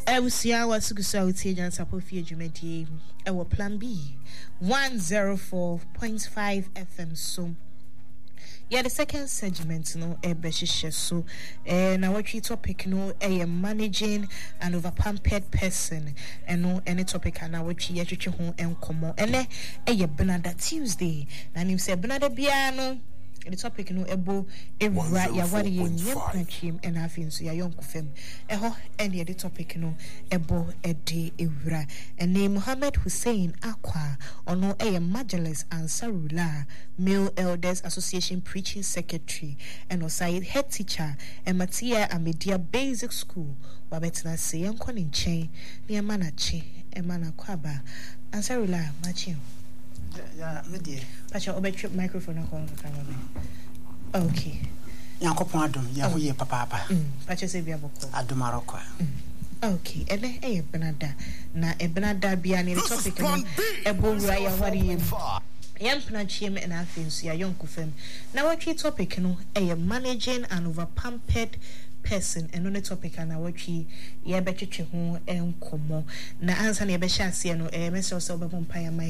Ebusia was Gusuti and Sapofia Jumedi. Our plan B 104.5 FM. So, yeah, the second segment, no, so, and our key topic, no, managing an over-pampered person, and no, any topic, and our key home and come and Benada Tuesday, and you said Benada Biano. The topic no ebo ewura ya wari yempachim and afin so ya yonko fem eho ene the topic no ebo ede ewura ene Muhammad Hussein Akwa ono Majalis Ansarullah Male Elders Association Preaching Secretary and Osai Head Teacher and Matia Amedia Basic School wabetna se yanko ne nchen ne manache e mana kwaba Ansarullah machim. Yeah, me dear. Pacha obetrip microphone akon camera. Okay. Yankopon adom ya ho ye papa. Pacha se bia boko. Adomarokwa. Okay, ene benada na benada bia ne topic no ebowura ya wari yem. Yampna chiem and afins ya yonko fem. Na watchi topic no managing an over-pampered person and on the topic and watchi ye betche ho enkomo. Na answer ne be sha se no message so be